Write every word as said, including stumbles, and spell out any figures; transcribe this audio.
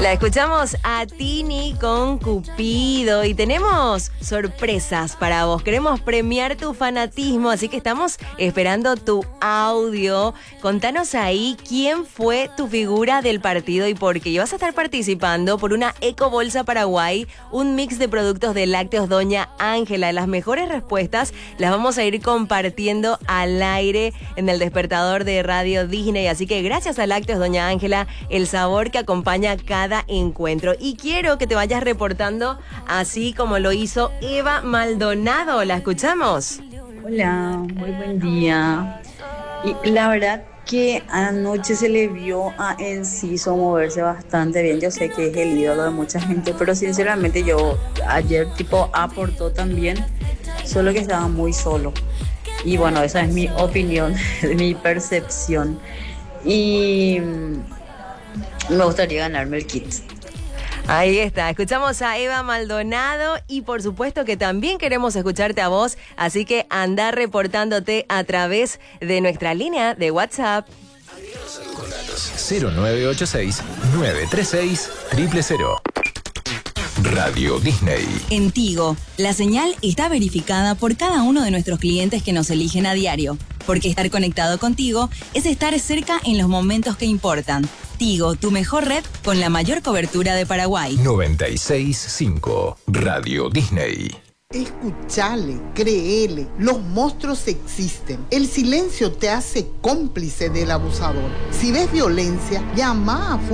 La escuchamos a Tini con Cupido y tenemos sorpresas para vos. Queremos premiar tu fanatismo, así que estamos esperando tu audio. Contanos ahí quién fue tu figura del partido y por qué. Y vas a estar participando por una Eco Bolsa Paraguay, un mix de productos de lácteos Doña Ángela. Las mejores respuestas las vamos a ir compartiendo al aire en el despertador de Radio Disney. Así que gracias a Lácteos Doña Ángela, el sabor que acompaña cada encuentro. Y quiero que te vayas reportando así como lo hizo Eva Maldonado. ¿La escuchamos? Hola, muy buen día. Y la verdad que anoche se le vio a Enciso moverse bastante bien. Yo sé que es el ídolo de mucha gente, pero sinceramente yo ayer tipo aportó también, solo que estaba muy solo. Y bueno, esa es mi opinión, mi percepción. Y me gustaría ganarme el kit. Ahí está, escuchamos a Eva Maldonado y por supuesto que también queremos escucharte a vos, así que anda reportándote a través de nuestra línea de WhatsApp. cero nueve ocho seis, nueve tres seis, cero cero cero. Radio Disney. En Tigo, la señal está verificada por cada uno de nuestros clientes que nos eligen a diario, porque estar conectado contigo es estar cerca en los momentos que importan. Tigo, tu mejor red con la mayor cobertura de Paraguay. noventa y seis punto cinco. Radio Disney. Escuchale, créele, los monstruos existen. El silencio te hace cómplice del abusador. Si ves violencia, llama a